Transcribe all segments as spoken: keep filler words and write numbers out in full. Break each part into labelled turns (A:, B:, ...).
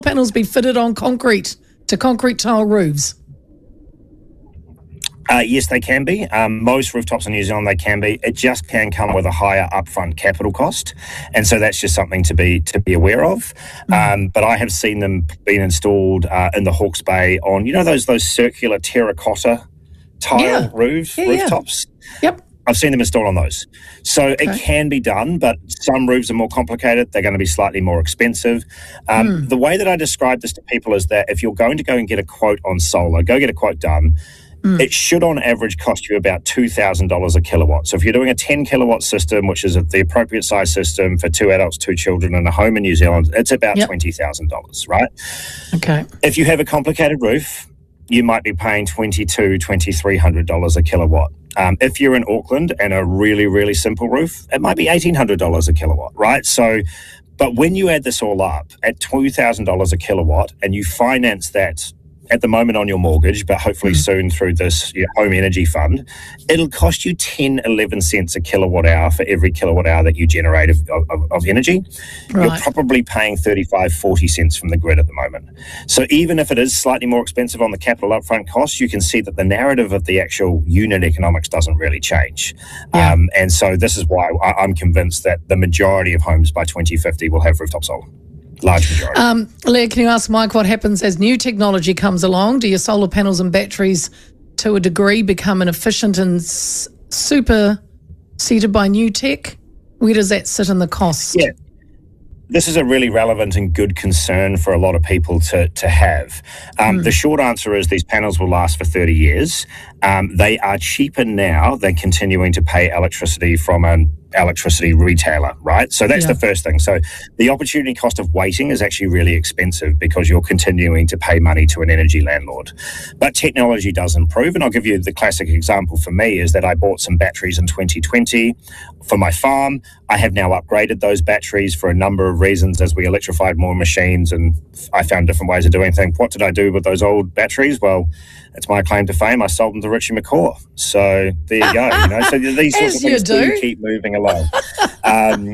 A: panels be fitted on concrete to concrete tile roofs?
B: Uh, yes, they can be. Um, most rooftops in New Zealand, they can be. It just can come with a higher upfront capital cost, and so that's just something to be to be aware of. Mm. Um, but I have seen them being installed uh, in the Hawke's Bay on, you know, those those circular terracotta tile
A: yeah.
B: roof
A: yeah,
B: rooftops.
A: Yeah. Yep.
B: I've seen them installed on those. So
A: okay.
B: it can be done, but some roofs are more complicated. They're going to be slightly more expensive. Um, mm. The way that I describe this to people is that if you're going to go and get a quote on solar, go get a quote done. Mm. It should on average cost you about two thousand dollars a kilowatt. So if you're doing a ten kilowatt system, which is the appropriate size system for two adults, two children in a home in New Zealand, it's about yep. twenty thousand dollars, right?
A: Okay.
B: If you have a complicated roof, you might be paying twenty-two hundred dollars, twenty-three hundred dollars a kilowatt. Um, if you're in Auckland and a really, really simple roof, it might be eighteen hundred dollars a kilowatt, right? So, but when you add this all up at two thousand dollars a kilowatt and you finance that at the moment on your mortgage, but hopefully mm. soon through this your home energy fund, it'll cost you ten, eleven cents a kilowatt hour for every kilowatt hour that you generate of, of, of energy. Right. You're probably paying thirty-five, forty cents from the grid at the moment. So even if it is slightly more expensive on the capital upfront cost, you can see that the narrative of the actual unit economics doesn't really change. Yeah. Um, and so this is why I, I'm convinced that the majority of homes by twenty fifty will have rooftop solar. Large majority. Um,
A: Leah, can you ask Mike what happens as new technology comes along? Do your solar panels and batteries, to a degree, become an efficient and s- superseded by new tech? Where does that sit in the cost?
B: Yeah. This is a really relevant and good concern for a lot of people to, to have. Um, mm. The short answer is these panels will last for thirty years. Um, they are cheaper now than continuing to pay electricity from an electricity retailer, right? So that's yeah. the first thing. So the opportunity cost of waiting is actually really expensive because you're continuing to pay money to an energy landlord. But technology does improve, and I'll give you the classic example for me is that I bought some batteries in twenty twenty for my farm. I have now upgraded those batteries for a number of reasons as we electrified more machines, and I found different ways of doing things. What did I do with those old batteries? Well, it's my claim to fame. I sold them to Richie McCaw. So there you go. You know, so these sorts of things do. do keep moving along. um,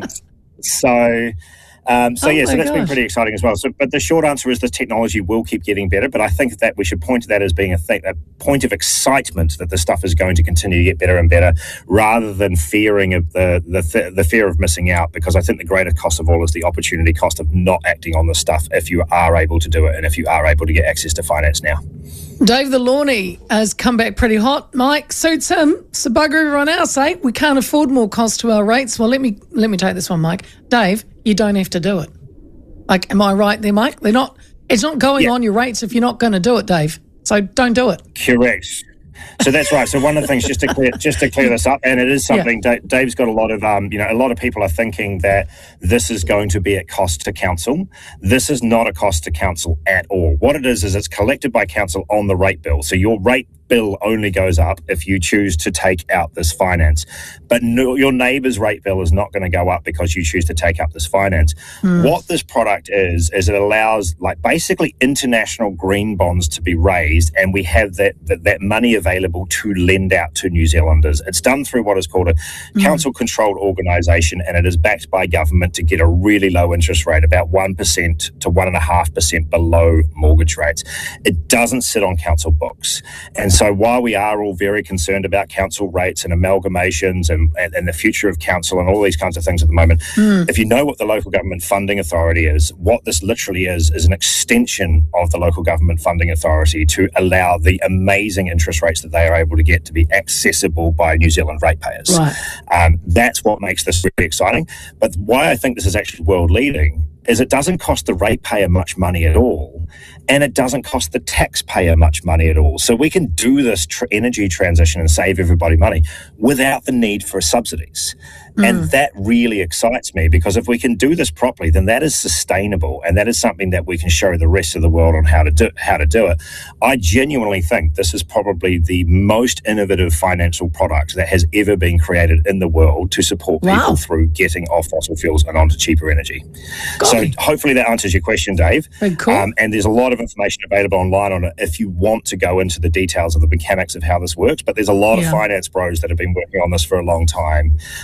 B: so, um, so oh yeah, so that's gosh. been pretty exciting as well. So, but the short answer is the technology will keep getting better. But I think that we should point to that as being a thing, a point of excitement that the stuff is going to continue to get better and better, rather than fearing of the the th- the fear of missing out. Because I think the greater cost of all is the opportunity cost of not acting on the stuff if you are able to do it and if you are able to get access to finance now.
A: Dave the Lawny has come back pretty hot. Mike, suits him. So bugger everyone else, eh? We can't afford more cost to our rates. Well, let me let me take this one, Mike. Dave, you don't have to do it. Like, am I right there, Mike? They're not. It's not going yeah. on your rates if you're not going to do it, Dave. So don't do it.
B: Correct. So that's right. So one of the things, just to clear, just to clear this up, and it is something yeah. Dave's got a lot of, um, you know, a lot of people are thinking that this is going to be at cost to council. This is not a cost to council at all. What it is is it's collected by council on the rate bill. So your rate bill only goes up if you choose to take out this finance. But no, your neighbour's rate bill is not going to go up because you choose to take up this finance. Mm. What this product is, is it allows like basically international green bonds to be raised, and we have that that, that money available to lend out to New Zealanders. It's done through what is called a mm. council-controlled organisation, and it is backed by government to get a really low interest rate, about one percent to one point five percent below mortgage rates. It doesn't sit on council books. And so while we are all very concerned about council rates and amalgamations and, and, and the future of council and all these kinds of things at the moment, mm. if you know what the Local Government Funding Authority is, what this literally is, is an extension of the Local Government Funding Authority to allow the amazing interest rates that they are able to get to be accessible by New Zealand ratepayers.
A: Right.
B: Um, that's what makes this really exciting. But why I think this is actually world leading is it doesn't cost the ratepayer much money at all, and it doesn't cost the taxpayer much money at all. So we can do this tr- energy transition and save everybody money without the need for subsidies. Mm. And that really excites me, because if we can do this properly, then that is sustainable, and that is something that we can show the rest of the world on how to do how to do it. I genuinely think this is probably the most innovative financial product that has ever been created in the world to support people wow. through getting off fossil fuels and onto cheaper energy.
A: Got
B: so
A: me.
B: Hopefully that answers your question, Dave.
A: Very cool.
B: Um, and there's a lot of information available online on it if you want to go into the details of the mechanics of how this works. But there's a lot yeah. of finance bros that have been working on this for a long time, um, and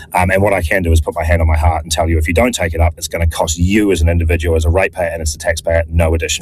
B: what I can do is put my hand on my heart and tell you, if you don't take it up, it's going to cost you as an individual, as a ratepayer and as a taxpayer, no additional